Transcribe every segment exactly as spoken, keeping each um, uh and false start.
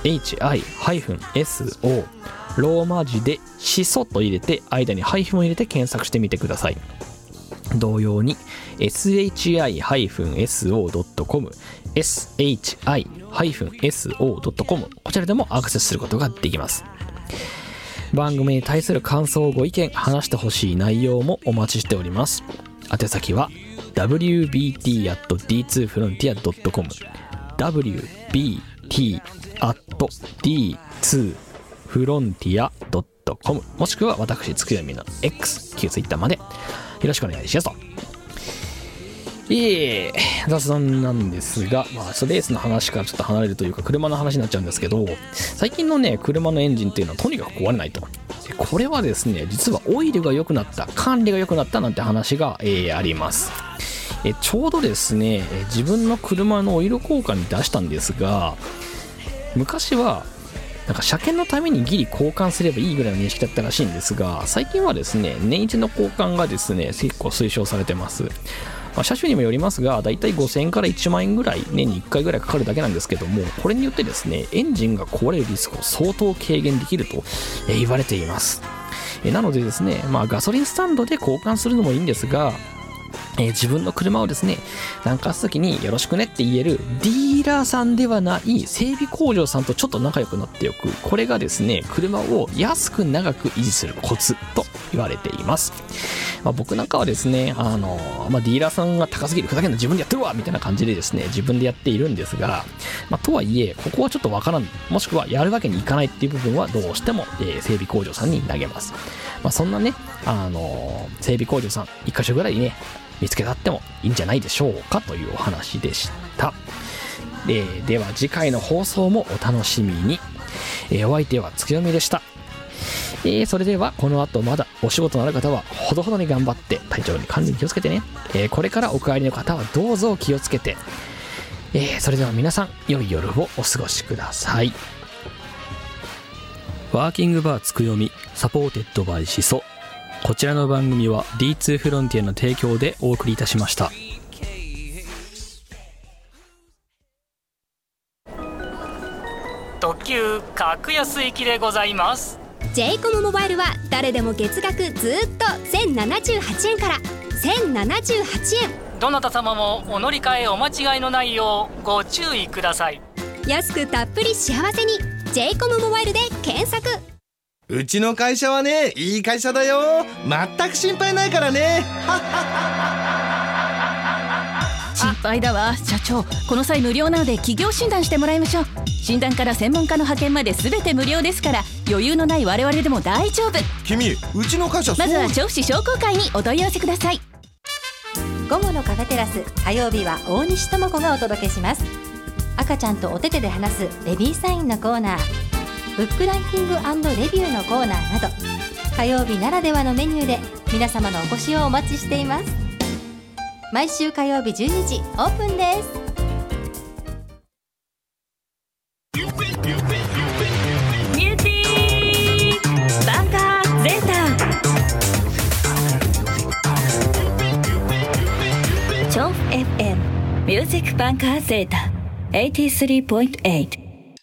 エイチアイエスオー ローマ字でしそと入れて間にハイフンを入れて検索してみてください。同様に エスエイチアイエスオードットコム エスエイチアイエスオードットコム こちらでもアクセスすることができます。番組に対する感想ご意見話してほしい内容もお待ちしております。宛先は ダブリュービーティー アット ディーツー フロンティア ドットコム ダブリュービーティー アット ディーツー フロンティア ドットコム もしくは私つくよみの X 旧 Twitter までよろしくお願いしますと。いえ雑談なんですが、まあ、レースの話からちょっと離れるというか車の話になっちゃうんですけど、最近のね車のエンジンっていうのはとにかく壊れないと。これはですね実はオイルが良くなった管理が良くなったなんて話が、えー、あります。えちょうどですね自分の車のオイル交換に出したんですが、昔はなんか車検のためにギリ交換すればいいぐらいの認識だったらしいんですが、最近はですね年一の交換がですね結構推奨されてます。まあ、車種にもよりますがだいたいごせんえんからいちまんえんぐらい年にいっかいぐらいかかるだけなんですけども、これによってですねエンジンが壊れるリスクを相当軽減できると言われています。なのでですね、まあ、ガソリンスタンドで交換するのもいいんですが、えー、自分の車をですね何かした時によろしくねって言えるディーラーさんではない整備工場さんとちょっと仲良くなっておく、これがですね車を安く長く維持するコツと言われています。まあ、僕なんかはですねあの、まあ、ディーラーさんが高すぎるふざけんな自分でやってるわみたいな感じでですね自分でやっているんですが、まあ、とはいえここはちょっとわからん、もしくはやるわけにいかないっていう部分はどうしても、えー、整備工場さんに投げます。まあ、そんなねあの整備工場さん一箇所ぐらいね見つけたってもいいんじゃないでしょうかというお話でした。で, では次回の放送もお楽しみに。えー、お相手はつくよみでした。えー、それではこの後まだお仕事のある方はほどほどに頑張って体調に管理に気をつけてね。えー、これからお帰りの方はどうぞ気をつけて、えー、それでは皆さん良い夜をお過ごしください。ワーキングバーつくよみサポーテッドバイシソ、こちらの番組は ディーツー フロンティアの提供でお送りいたしました。 特急格安行きでございます。 J コムモバイルは誰でも月額ずっとせんななじゅうはちえんからせんななじゅうはちえん。 どなた様もお乗り換えお間違いのないようご注意ください。 安くたっぷり幸せに J コムモバイルで検索。 うちの会社はねいい会社だよ、全く心配ないからね。 心配だわ社長、この際無料なので企業診断してもらいましょう。診断から専門家の派遣まで全て無料ですから、余裕のない我々でも大丈夫。 君うちの会社まずは調布市商工会にお問い合わせください。 午後のカフェテラス、火曜日は大西智子がお届けします。赤ちゃんとお手手で話すベビーサインのコーナー、ブックランキング&レビューのコーナーなど、火曜日ならではのメニューで皆様のお越しをお待ちしています。毎週火曜日じゅうにじオープンです。 ビューティーバンカーゼータ調布 エフエム ミュージックバンカーゼータ はちじゅうさんてんはち。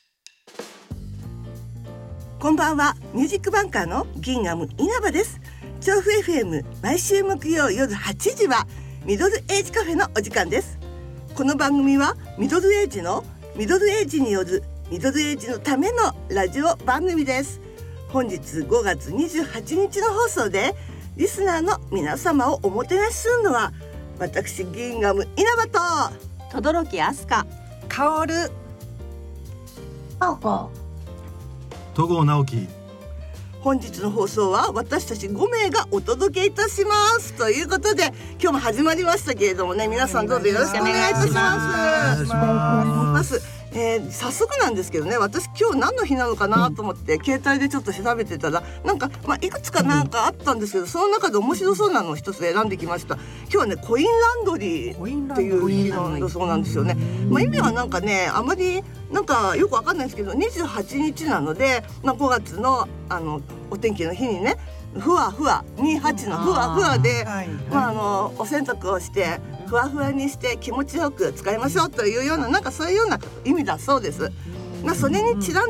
こんばんは、ミュージックバンカーのギンガム稲葉です。調布 エフエム 毎週木曜夜はちじはミドルエイジカフェのお時間です。この番組はミドルエイジのミドルエイジによるミドルエイジのためのラジオ番組です。本日ごがつにじゅうはちにちの放送でリスナーの皆様をおもてなしするのは私ギンガム稲葉と轟飛鳥、 カオル、 パオコ、 戸郷直樹。 本日の放送は私たちごめいがお届けいたしますということで、今日も始まりましたけれどもね、皆さんどうぞよろしくお願いいたします。お願いします。えー、早速なんですけどね、私今日何の日なのかなと思って、うん、携帯でちょっと調べてたらなんか、まあ、いくつかなんかあったんですけど、その中で面白そうなのを一つ選んできました。今日はねコインランドリーっていう日なんだそうなんですよね。まあ、意味はなんかねあまりなんかよくわかんないですけど、にじゅうはちにちなので、まあ、ごがつのあのお天気の日にね、ふわふわにじゅうはちのふわふわで、まあ、あのお洗濯をしてふわふわにして気持ちよく使いましょうというような、なんかそういうような意味だそうです。まあ、それにちなん